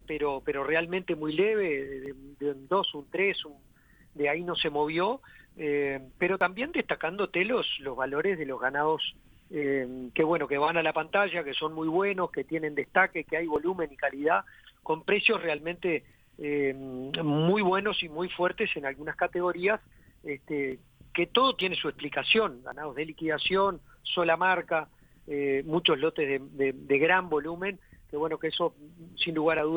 pero realmente muy leve, de un 2, un 3, de ahí no se movió, pero también destacándote los valores de los ganados, que bueno, que van a la pantalla, que son muy buenos, que tienen destaque, que hay volumen y calidad, con precios realmente muy buenos y muy fuertes en algunas categorías, que todo tiene su explicación: ganados de liquidación, sola marca, muchos lotes de gran volumen, que bueno, que eso sin lugar a dudas